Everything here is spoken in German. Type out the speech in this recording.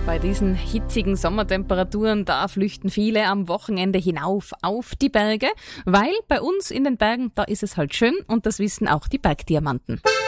Bei diesen hitzigen Sommertemperaturen, da flüchten viele am Wochenende hinauf auf die Berge, weil bei uns in den Bergen, da ist es halt schön und das wissen auch die Bergdiamanten.